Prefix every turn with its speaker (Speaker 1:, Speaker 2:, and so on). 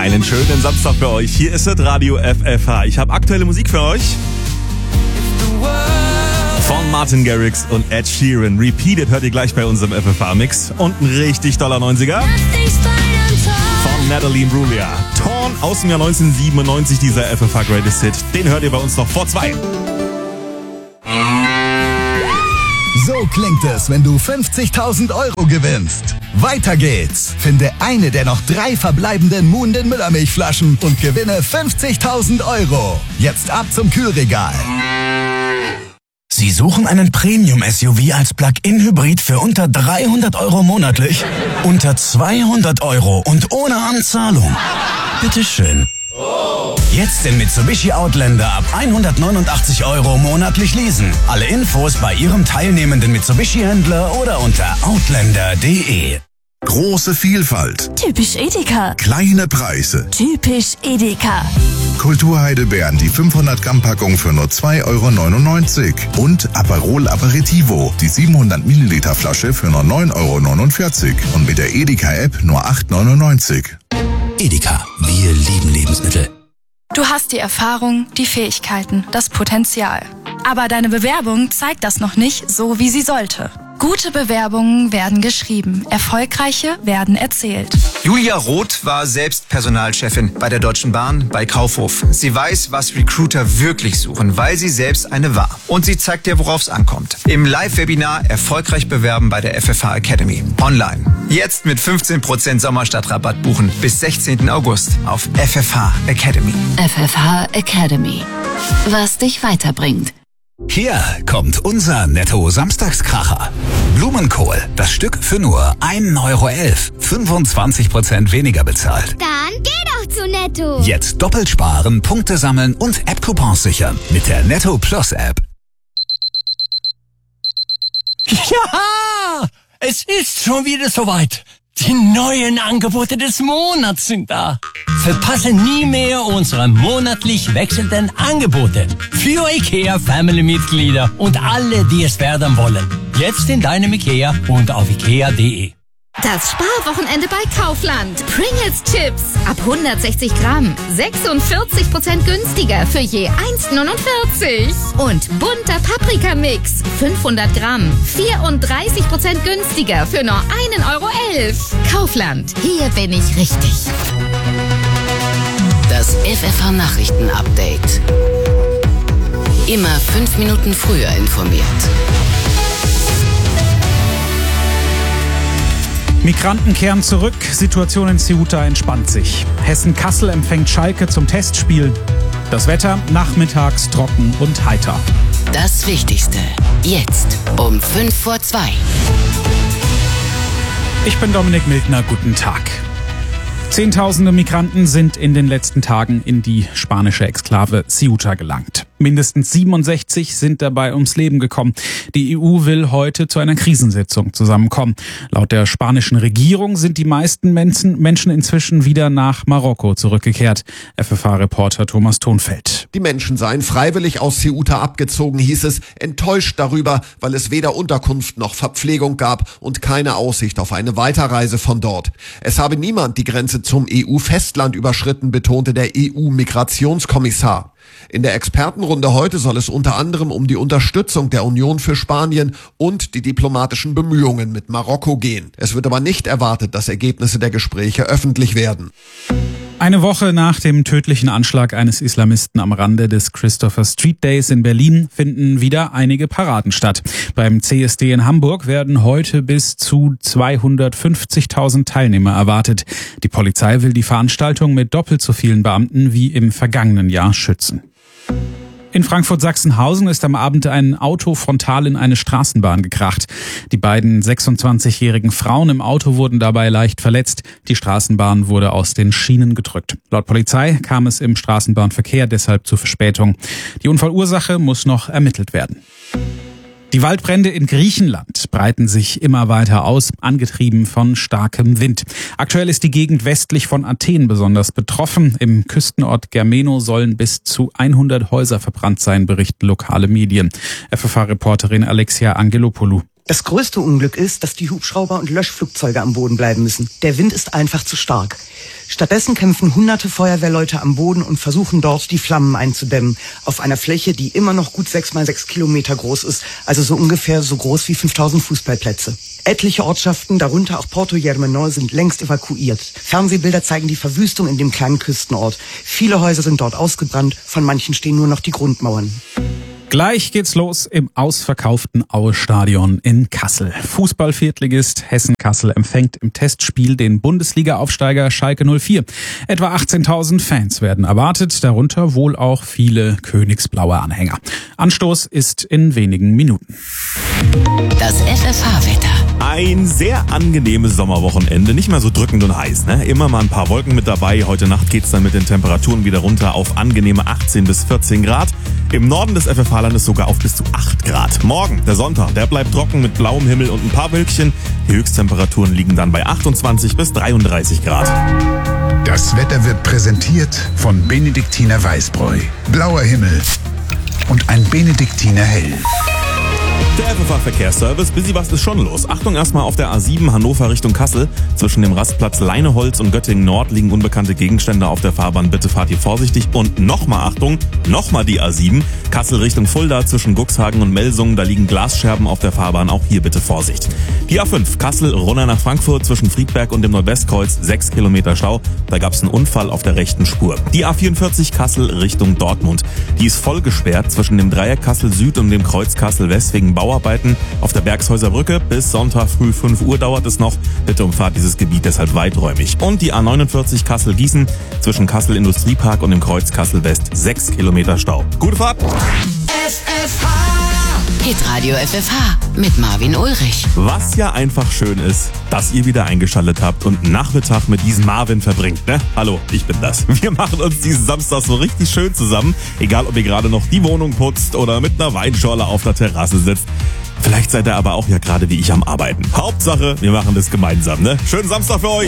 Speaker 1: Einen schönen Samstag für euch. Hier ist das Radio FFH. Ich habe aktuelle Musik für euch. Von Martin Garrix und Ed Sheeran. Repeated hört ihr gleich bei unserem FFH-Mix. Und ein richtig doller 90er. Von Natalie Imbruglia. Torn aus dem Jahr 1997, dieser FFH Greatest Hit. Den hört ihr bei uns noch vor 2.
Speaker 2: So klingt es, wenn du 50.000 Euro gewinnst. Weiter geht's. Finde eine der noch 3 verbleibenden Muhnden Müllermilchflaschen und gewinne 50.000 Euro. Jetzt ab zum Kühlregal.
Speaker 3: Sie suchen einen Premium-SUV als Plug-in-Hybrid für unter 300 Euro monatlich? Unter 200 Euro und ohne Anzahlung? Bitteschön. Jetzt den Mitsubishi Outlander ab 189 Euro monatlich leasen. Alle Infos bei Ihrem teilnehmenden Mitsubishi-Händler oder unter outlander.de.
Speaker 4: Große Vielfalt.
Speaker 5: Typisch Edeka.
Speaker 4: Kleine Preise.
Speaker 5: Typisch Edeka.
Speaker 4: Kulturheidelbeeren, die 500 Gramm Packung für nur 2,99 € und Aperol Aperitivo, die 700 Milliliter Flasche für nur 9,49 € und mit der Edeka-App nur 8,99 €.
Speaker 3: Edeka, wir lieben Lebensmittel.
Speaker 6: Du hast die Erfahrung, die Fähigkeiten, das Potenzial. Aber deine Bewerbung zeigt das noch nicht so, wie sie sollte. Gute Bewerbungen werden geschrieben, erfolgreiche werden erzählt.
Speaker 7: Julia Roth war selbst Personalchefin bei der Deutschen Bahn bei Kaufhof. Sie weiß, was Recruiter wirklich suchen, weil sie selbst eine war. Und sie zeigt dir, worauf es ankommt. Im Live-Webinar Erfolgreich bewerben bei der FFH Academy. Online. Jetzt mit 15% Sommerstadtrabatt buchen bis 16. August auf FFH Academy.
Speaker 5: FFH Academy. Was dich weiterbringt.
Speaker 3: Hier kommt unser Netto-Samstagskracher. Blumenkohl, das Stück für nur 1,11 €. 25% weniger bezahlt.
Speaker 8: Dann geh doch zu Netto.
Speaker 3: Jetzt doppelt sparen, Punkte sammeln und App-Coupons sichern mit der Netto Plus App.
Speaker 9: Ja, es ist schon wieder soweit. Die neuen Angebote des Monats sind da. Verpasse nie mehr unsere monatlich wechselnden Angebote für IKEA Family-Mitglieder und alle, die es werden wollen. Jetzt in deinem IKEA und auf ikea.de.
Speaker 10: Das Sparwochenende bei Kaufland. Pringles Chips ab 160 Gramm. 46% günstiger für je 1,49. Und bunter Paprikamix. 500 Gramm. 34% günstiger für nur 1,11 €. Kaufland. Hier bin ich richtig.
Speaker 5: Das FFH Nachrichten-Update. Immer 5 Minuten früher informiert.
Speaker 11: Migranten kehren zurück, Situation in Ceuta entspannt sich. Hessen-Kassel empfängt Schalke zum Testspiel. Das Wetter nachmittags trocken und heiter.
Speaker 5: Das Wichtigste jetzt um 1:55.
Speaker 11: Ich bin Dominik Mildner, guten Tag. Zehntausende Migranten sind in den letzten Tagen in die spanische Exklave Ceuta gelangt. Mindestens 67 sind dabei ums Leben gekommen. Die EU will heute zu einer Krisensitzung zusammenkommen. Laut der spanischen Regierung sind die meisten Menschen inzwischen wieder nach Marokko zurückgekehrt. FFH-Reporter Thomas Thonfeld.
Speaker 12: Die Menschen seien freiwillig aus Ceuta abgezogen, hieß es, enttäuscht darüber, weil es weder Unterkunft noch Verpflegung gab und keine Aussicht auf eine Weiterreise von dort. Es habe niemand die Grenze zum EU-Festland überschritten, betonte der EU-Migrationskommissar. In der Expertenrunde heute soll es unter anderem um die Unterstützung der Union für Spanien und die diplomatischen Bemühungen mit Marokko gehen. Es wird aber nicht erwartet, dass Ergebnisse der Gespräche öffentlich werden.
Speaker 11: Eine Woche nach dem tödlichen Anschlag eines Islamisten am Rande des Christopher Street Days in Berlin finden wieder einige Paraden statt. Beim CSD in Hamburg werden heute bis zu 250.000 Teilnehmer erwartet. Die Polizei will die Veranstaltung mit doppelt so vielen Beamten wie im vergangenen Jahr schützen. In Frankfurt-Sachsenhausen ist am Abend ein Auto frontal in eine Straßenbahn gekracht. Die beiden 26-jährigen Frauen im Auto wurden dabei leicht verletzt. Die Straßenbahn wurde aus den Schienen gedrückt. Laut Polizei kam es im Straßenbahnverkehr deshalb zu Verspätung. Die Unfallursache muss noch ermittelt werden. Die Waldbrände in Griechenland breiten sich immer weiter aus, angetrieben von starkem Wind. Aktuell ist die Gegend westlich von Athen besonders betroffen. Im Küstenort Germeno sollen bis zu 100 Häuser verbrannt sein, berichten lokale Medien. FFH-Reporterin Alexia Angelopoulou.
Speaker 13: Das größte Unglück ist, dass die Hubschrauber und Löschflugzeuge am Boden bleiben müssen. Der Wind ist einfach zu stark. Stattdessen kämpfen hunderte Feuerwehrleute am Boden und versuchen dort, die Flammen einzudämmen. Auf einer Fläche, die immer noch gut 6x6 Kilometer groß ist, also so ungefähr so groß wie 5000 Fußballplätze. Etliche Ortschaften, darunter auch Porto Germenor, sind längst evakuiert. Fernsehbilder zeigen die Verwüstung in dem kleinen Küstenort. Viele Häuser sind dort ausgebrannt, von manchen stehen nur noch die Grundmauern.
Speaker 11: Gleich geht's los im ausverkauften Aue-Stadion in Kassel. Fußball-Viertligist Hessen-Kassel empfängt im Testspiel den Bundesliga-Aufsteiger Schalke 04. Etwa 18.000 Fans werden erwartet, darunter wohl auch viele königsblaue Anhänger. Anstoß ist in wenigen Minuten.
Speaker 5: Das FFH-Wetter.
Speaker 1: Ein sehr angenehmes Sommerwochenende, nicht mehr so drückend und heiß, ne? Immer mal ein paar Wolken mit dabei. Heute Nacht geht's dann mit den Temperaturen wieder runter auf angenehme 18 bis 14 Grad. Im Norden des FFH-Landes sogar auf bis zu 8 Grad. Morgen, der Sonntag, der bleibt trocken mit blauem Himmel und ein paar Wölkchen. Die Höchsttemperaturen liegen dann bei 28 bis 33 Grad.
Speaker 4: Das Wetter wird präsentiert von Benediktiner Weißbräu. Blauer Himmel und ein Benediktiner Hell.
Speaker 1: Der FFH-Verkehrsservice, busy was ist schon los. Achtung erstmal auf der A7 Hannover Richtung Kassel. Zwischen dem Rastplatz Leineholz und Göttingen Nord liegen unbekannte Gegenstände auf der Fahrbahn. Bitte fahrt hier vorsichtig. Und nochmal Achtung, nochmal die A7. Kassel Richtung Fulda zwischen Guxhagen und Melsungen. Da liegen Glasscherben auf der Fahrbahn. Auch hier bitte Vorsicht. Die A5 Kassel runter nach Frankfurt zwischen Friedberg und dem Nordwestkreuz. 6 Kilometer Stau. Da gab es einen Unfall auf der rechten Spur. Die A44 Kassel Richtung Dortmund. Die ist voll gesperrt zwischen dem Dreieck Kassel Süd und dem Kreuz Kassel West wegen Bauarbeiten auf der Bergshäuser Brücke. Bis Sonntag früh 5 Uhr dauert es noch. Bitte umfahrt dieses Gebiet deshalb weiträumig. Und die A49 Kassel-Gießen zwischen Kassel Industriepark und dem Kreuz Kassel West. 6 Kilometer Stau. Gute Fahrt!
Speaker 5: Hitradio FFH mit Marvin Ulrich.
Speaker 1: Was ja einfach schön ist, dass ihr wieder eingeschaltet habt und einen Nachmittag mit diesem Marvin verbringt, ne? Hallo, ich bin das. Wir machen uns diesen Samstag so richtig schön zusammen. Egal, ob ihr gerade noch die Wohnung putzt oder mit einer Weinschorle auf der Terrasse sitzt. Vielleicht seid ihr aber auch ja gerade wie ich am Arbeiten. Hauptsache, wir machen das gemeinsam, ne? Schönen Samstag für euch!